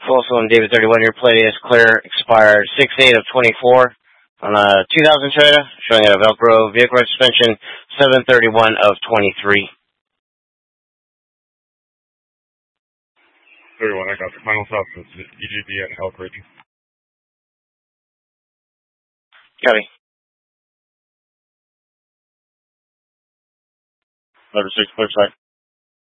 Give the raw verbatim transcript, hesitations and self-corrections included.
Folsom David thirty-one, your plate is clear, expired six eight of twenty-four on a two thousand Toyota, showing it a Velcro vehicle suspension seven thirty-one of twenty-three. thirty-one, I got the final stop is E G B and Elk Ridge. Copy. Letter six, clear side.